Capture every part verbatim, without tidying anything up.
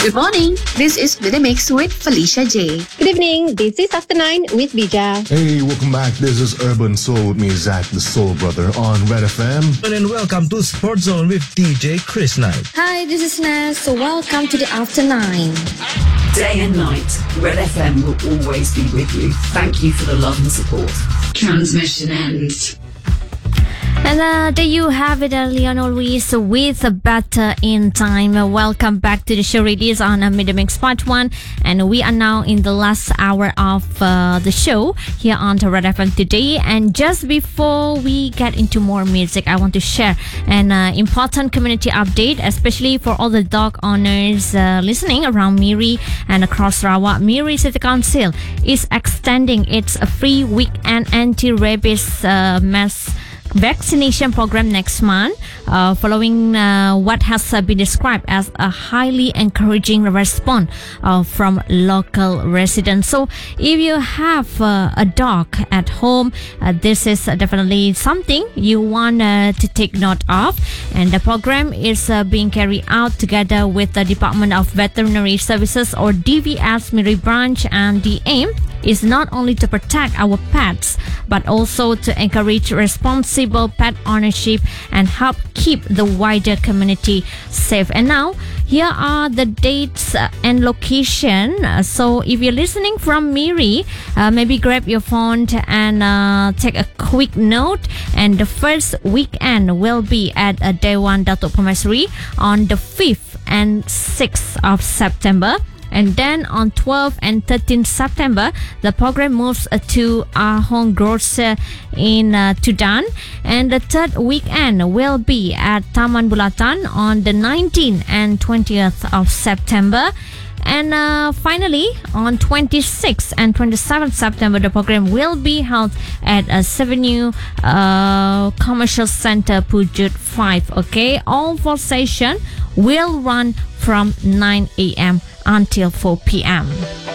Good morning. This is The Mix with Felicia J. Good evening. This is After Nine with Bija. Hey, welcome back. This is Urban Soul with me, Zach the Soul Brother on Red F M. And welcome to Sport Zone with D J Chris Knight. Hi, this is Naz. So welcome to the After Nine. Day and night, Red F M will always be with you. Thank you for the love and support. Transmission ends. And uh, there you have it, uh, Leon Luis with Better in Time. Uh, welcome back to the show. It is on uh, Midmix Part one, and we are now in the last hour of uh, the show here on the Red F M today. And just before we get into more music, I want to share an uh, important community update, especially for all the dog owners uh, listening around Miri and across Sarawak. Miri City Council is extending its free weekend anti-rabies uh, mass vaccination program next month, uh, following uh, what has uh, been described as a highly encouraging response uh, from local residents. So if you have uh, a dog at home, uh, this is definitely something you want uh, to take note of. And the program is uh, being carried out together with the Department of Veterinary Services, or D V S Miri branch, and the aim is not only to protect our pets but also to encourage responsible pet ownership and help keep the wider community safe. And now here are the dates uh, and location. Uh, so if you're listening from Miri, uh, maybe grab your phone and uh, take a quick note. And the first weekend will be at uh, Dewan Datuk Permaisuri on the fifth and sixth of September. And then on twelfth and thirteenth September, the program moves uh, to Ahong Grocer in uh, Tudan. And the third weekend will be at Taman Bulatan on the nineteenth and twentieth of September. And uh, finally, on twenty-sixth and twenty-seventh September, the program will be held at a Avenue uh, Commercial Center, Pujut five. Okay, all four sessions will run from nine a.m. until four p.m.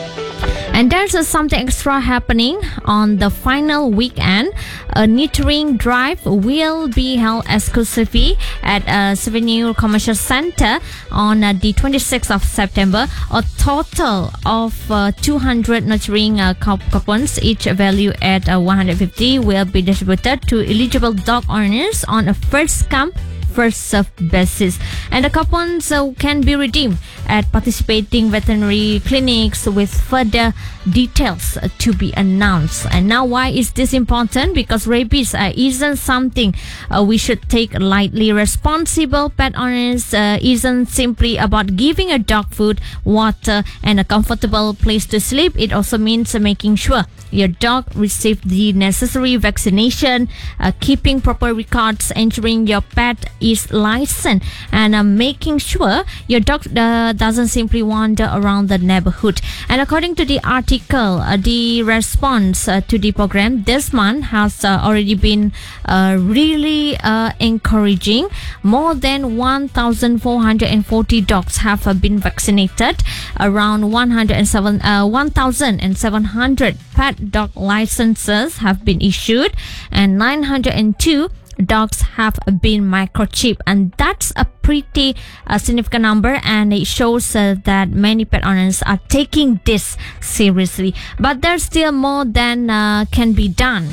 And there's uh, something extra happening on the final weekend. A neutering drive will be held exclusively at uh, Avenue Commercial Center on uh, the twenty-sixth of September. A total of uh, two hundred neutering uh, coupons, each valued at uh, one hundred fifty, will be distributed to eligible dog owners on a first-come first served basis. And the coupons uh, can be redeemed at participating veterinary clinics, with further details uh, to be announced. And now, why is this important? Because rabies uh, isn't something uh, we should take lightly. Responsible pet owners uh, isn't simply about giving a dog food, water, and a comfortable place to sleep. It also means uh, making sure your dog receives the necessary vaccination, uh, keeping proper records, ensuring your pet is licensed, and uh, making sure your dog uh, doesn't simply wander around the neighborhood. And according to the article, uh, the response uh, to the program this month has uh, already been uh, really uh, encouraging. More than one thousand four hundred forty dogs have uh, been vaccinated. Around one hundred seven, uh, one thousand seven hundred pet dog licenses have been issued, and nine hundred two dogs have been microchipped, and that's a pretty uh, significant number, and it shows uh, that many pet owners are taking this seriously. But there's still more than uh, can be done.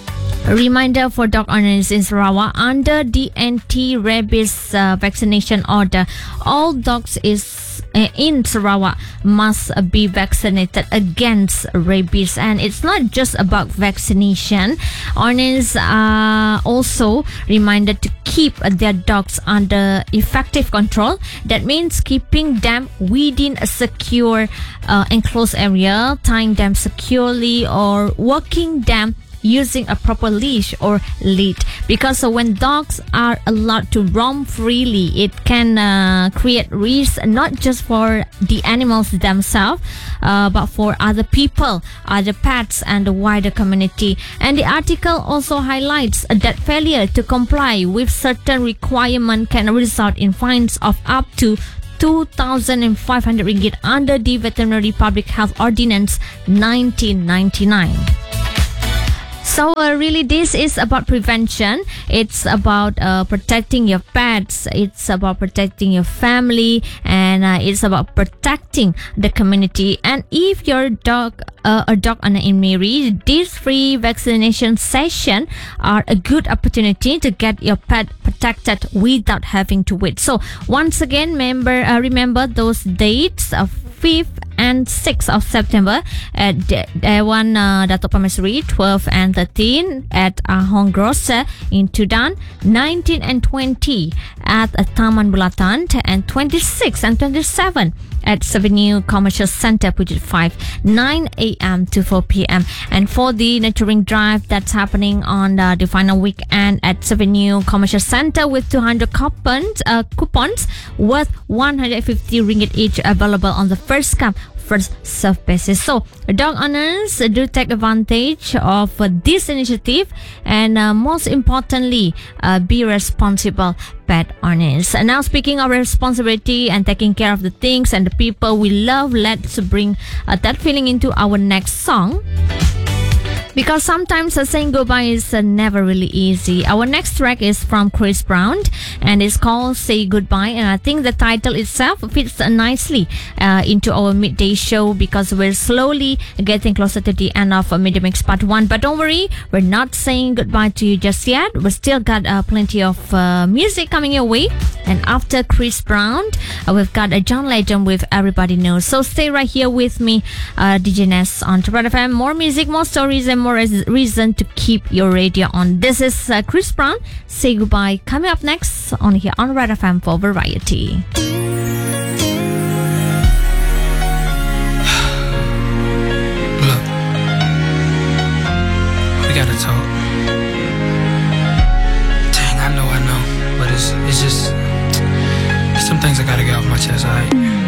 A reminder for dog owners in Sarawak: under the anti-rabies uh, vaccination order, all dogs is uh, in Sarawak must uh, be vaccinated against rabies. And it's not just about vaccination. Owners are also reminded to keep uh, their dogs under effective control. That means keeping them within a secure uh, enclosed area, tying them securely, or walking them using a proper leash or lead. Because uh, when dogs are allowed to roam freely, it can uh, create risks not just for the animals themselves, uh, but for other people, other pets, and the wider community. And the article also highlights that failure to comply with certain requirements can result in fines of up to two thousand five hundred ringgit under the Veterinary Public Health Ordinance nineteen ninety-nine. So uh, really this is about prevention. It's about uh, protecting your pets. It's about protecting your family, and uh, it's about protecting the community. And if your dog uh, a dog owner in Miri, these free vaccination session are a good opportunity to get your pet protected without having to wait. So once again, remember uh, remember those dates of fifth and sixth of September at Dewan uh, Datuk Permaisuri, twelve and thirteen at uh, Hong Grossa in Tudan, nineteen and twenty at uh, Taman Bulatan, and twenty-six and twenty-seven at Avenue Commercial Center, Puget five, nine a.m. to four p.m. And for the nurturing drive that's happening on uh, the final weekend at Avenue Commercial Center with two hundred coupons, uh, coupons worth one hundred fifty ringgit each available on the first come first serve basis. So dog owners do take advantage of uh, this initiative, and uh, most importantly, uh, be responsible pet owners. And now, speaking of responsibility and taking care of the things and the people we love, let's bring uh, that feeling into our next song. Because sometimes uh, saying goodbye is uh, never really easy. Our next track is from Chris Brown, and it's called Say Goodbye. And I think the title itself fits uh, nicely uh, into our midday show, because we're slowly getting closer to the end of uh, Midday Mix Part one. But don't worry, we're not saying goodbye to you just yet. We still got uh, plenty of uh, music coming your way. And after Chris Brown, uh, we've got a John Legend with Everybody Knows. So stay right here with me, uh, D J Ness on Red F M. More music, more stories, and more reason to keep your radio on. This is uh, Chris Brown, Say Goodbye, coming up next on here on Red F M for Variety. Look, we gotta talk. Dang, I know, I know, but it's it's just some things I gotta get off my chest, alright?